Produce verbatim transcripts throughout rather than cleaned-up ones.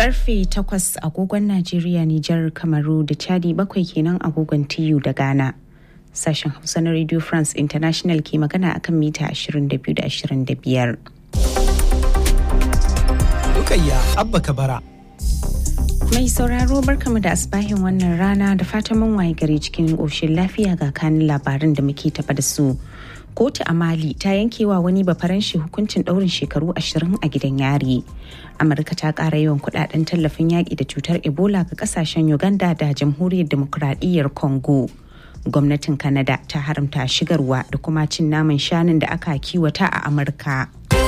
Karfe takwas agogon Najeriya, Nijar, Kamaru da Chadi, bakwai kenan agogon T U da Ghana. Sashen Hausa na Radio France International ke magana akan mita ashirin da biyu da ashirin da biyar. Rukayya Abba Kabara. Mai sauraro barkamu da asbahin wannan rana da fatan mun waye gari cikin ƙoshin lafiya ga kanin labaran da muke tafa da su. Kotu a Mali ta yankewa wani bafaranshi hukuncin ɗaurin shekaru ashirin a gidan yari. Amurka ta ƙara yawan kuɗaɗen tallafin yaƙi da cutar Ebola ga ƙasashen Uganda da Jamhuriyar Dimokuraɗiyyar Congo. Gwamnatin Canada ta haramta shigarwa da kuma cin naman shanun da aka kiwata a Amurka.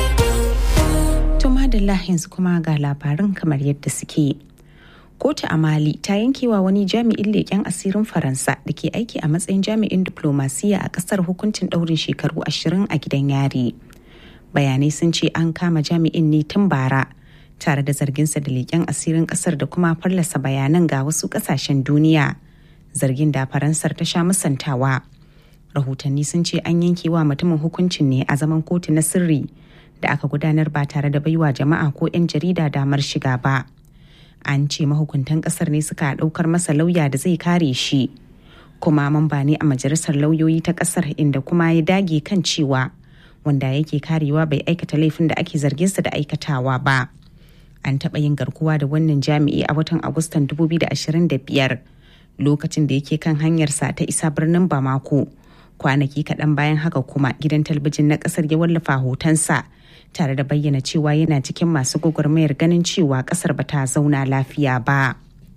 To madalla yanzu kuma ga labarin kamar yadda suke. Kotu a Mali ta yankewa wani jami'in leƙen asirin Faransa da ke aiki a matsayin jami'in diplomasiya a ƙasar hukuncin ɗaurin shekaru ashirin a gidan yari. Bayanai sun ce an kama jami'in ne tun bara tare da zarginsa da leƙen asirin ƙasar da kuma fallasa bayanan ga wasu ƙasashen duniya. Zargin da Faransar ta sha musantawa. Rahotanni sun ce an yankewa mutumin hukuncin ne a zaman kotu na sirri da aka gudanar ba tare da baiwa jama'a ko 'yan jarida damar shiga ba. An ce mahukuntan kasar ne suka daukar masa lauya da zai kare shi, kuma mamba ne a majalisar lauyoyi ta kasar, inda kuma ya dage kan cewa wanda yake karewa bai aikata laifin da ake zarginsa da aikatawa ba. An taɓa yin garkuwa da wannan jami'i a watan Agustan dubu biyu da ashirin da biyar lokacin da yake kan hanyarsa ta isa birnin Bamako. Kwanaki kaɗan bayan haka kuma gidan talabijin na ƙasar ya wallafa hotonsa tare da bayyana cewa yana cikin masu gwagwarmayar ganin cewa ƙasar ba ta zauna lafiya ba.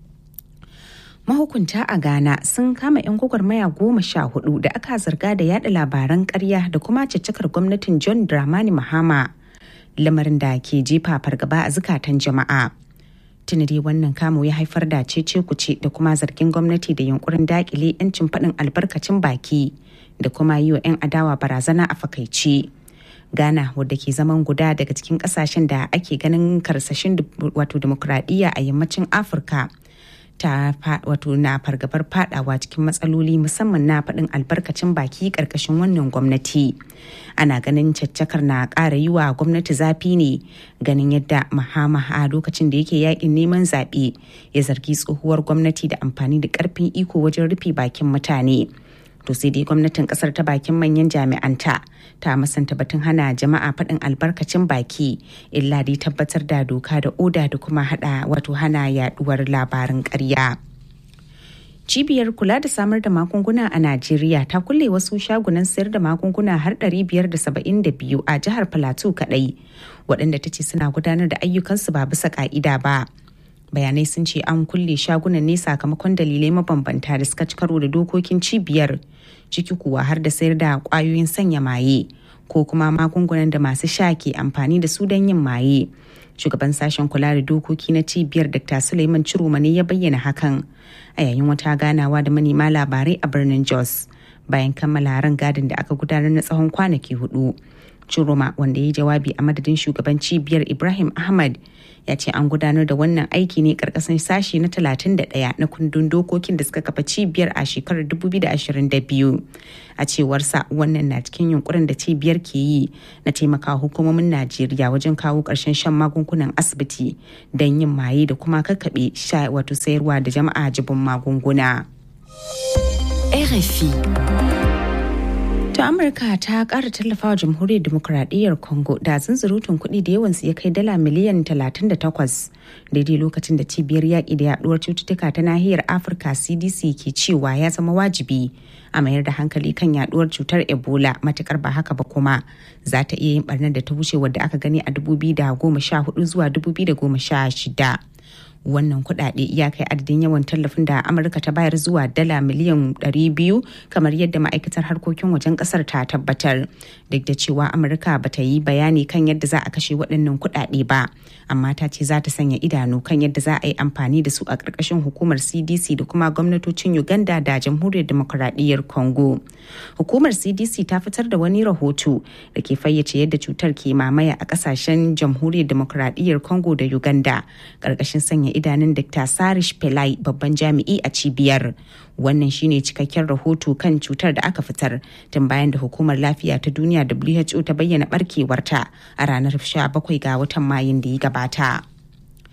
Mahukunta a Ghana sun kama 'yan gwagwarmaya goma sha hudu da aka zarga da yada labaran ƙarya da kuma caccakar gwamnatin John Dramani Mahama, lamarin da ke jefa fargaba a zukatan jama'a. Tuni dai wannan kamo ya haifar da cece kuce da kuma zargin gwamnati da yunkurin dakile 'yancin faɗin albarkacin baki da kuma yi wa 'yan adawa barazana a fakaice. Ghana, wadda ke zaman guda daga cikin kasashen da ake ganin karsashin wato demokradiyya a yammacin Afirka, ta wato na fargabar fadawa cikin matsaloli musamman na faɗin albarkacin baki ƙarƙashin wannan gwamnati. Ana ganin caccakar na ƙara yi wa gwamnati zafi ne, ganin yadda Mahama a lokacin da yake yakin neman zaɓe ya zargi tsohuwar gwamnati da amfani da ƙarfin iko wajen rufe bakin mutane. To sai dai gwamnatin kasar ta bakin manyan jami'anta ta masanta batun hana jama'a faɗin albarkacin baki, illa dai tabbatar da doka da oda da kuma hada wato hana yaduwar labarin ƙarya. Cibiyar kula da samar da magunguna a Najeriya ta kulle wasu shagunan sayar da magunguna har ɗari biyar da saba'in da biyu a jihar Plateau kaɗai, waɗanda ta ce suna gudanar da ayyukansu ba bisa ƙa'ida ba. Bayanai sun ce an kulle shagunan ne sakamakon dalilai mabambanta da suka ci karo da dokokin cibiyar, ciki kuwa har da sayar da kwayoyin sanya maye ko kuma magungunan da masu sha ke amfani da su don yin maye. Shugaban sashen kula da dokoki na cibiyar Doctor Suleiman Ciroma ne ya bayyana hakan a yayin wata ganawa da manema labarai a birnin Jos bayan kammala rangadin da aka gudanar na tsawon kwanaki hudu. Ciroma, wanda ya yi jawabi a madadin shugaban cibiyar Ibrahim Ahmad, ya ce an gudanar da wannan aiki ne karkashin sashi na talatin da ɗaya na kundin dokokin da suka kafa cibiyar a shekarar dubu biyu da ashirin da biyu. A cewarsa, wannan na cikin yunkurin da cibiyar ke yi na taimakawa hukumomin Najeriya wajen kawo ƙarshen shan magungunan asibiti don yin maye da kuma kakkaɓe sha wato sayarwa da jama'a jibin magunguna. R F I. To Amurka ta ƙara tallafawa Jamhuriyar Dimokuraɗiyyar Congo da zunzurutun kuɗi da yawansu ya kai dala miliyan talatin da takwas, daidai lokacin da cibiyar yaƙi da yaɗuwar cututtuka ta nahiyar Afirka C D C ke cewa ya zama wajibi a mayar da hankali kan yaɗuwar cutar Ebola, matukar ba haka ba kuma za ta iya yin ɓarnar da ta wuce wadda aka gani a dubu biyu da goma sha hudu zuwa dubu biyu da goma sha shida. Wannan kuɗaɗe ya kai adadin yawan tallafin da Amurka ta bayar zuwa dala miliyan ɗari biyu, kamar yadda ma'aikatar harkokin wajen ƙasar ta tabbatar. Duk da cewa Amurka ba ta yi bayani kan yadda za a kashe waɗannan kuɗaɗe ba, amma ta ce za ta sanya idanu kan yadda za a yi amfani da su a ƙarƙashin hukumar C D C da kuma gwamnatocin Uganda da Jamhuriyar Dimokuraɗiyyar Congo. Hukumar C D C ta fitar da wani rahoto da ke fayyace yadda cutar ke mamaya a ƙasashen Jamhuriyar Dimokuraɗiyyar Congo da Uganda, ƙarƙashin sanya idanun Doctor Sarish Pillay, babban jami'i a cibiyar. Wannan shine cikakken rahoto kan cutar da aka fitar tun bayan da hukumar lafiya ta duniya W H O ta bayyana barkewarta a ranar sha bakwai ga watan Mayun da ya gabata.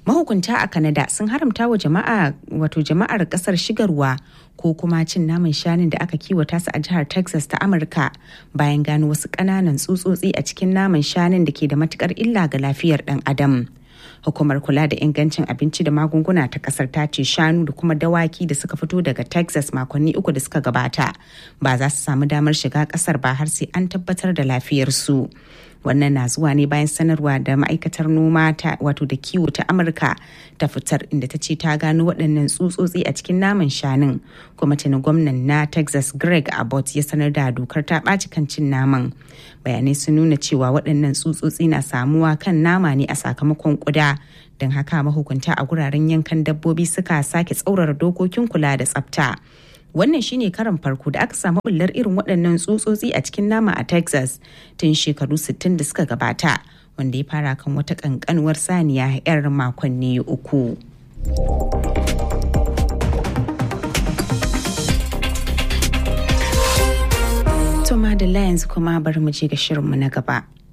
Mahukunta a Canada sun haramta wa jama'a wato jama'ar kasar shigarwa ko kuma cin naman shanun da aka kiwata su a jihar Texas ta Amurka bayan gano wasu ƙananan tsutsotsi a cikin naman shanun da ke da matukar illa ga lafiyar ɗan adam. Hukumar kula da ingancin abinci da magunguna ta kasar ta ce shanu da kuma dawaki da suka fito daga Texas makonni uku da suka gabata ba za su samu damar shiga kasar ba har sai an tabbatar da lafiyarsu. Wannan na zuwa ne bayan sanarwa da ma'aikatar noma ta wato da kiwo ta Amurka ta fitar inda ta ce ta gano waɗannan tsutsotsi a cikin naman shanun kuma tuni gwamnan na Texas Greg Abbott ya sanar da dokar ta ɓaci kan cin naman. Bayanai sun nuna cewa waɗannan tsutsotsi na samuwa kan nama ne a sakamakon ƙuda. Don haka mahukunta a guraren yankan dabbobi suka sake tsaurara dokokin kula da tsafta. Wannan shine karan farko da aka samu bullar irin waɗannan tsutsotsi a cikin nama a Texas tun shekaru sittin da suka gabata, wanda ya fara kan wata ƙanƙanuwar saniya 'yar makonni uku. Toma da yanzu kuma bari mu je ga shirinmu na gaba.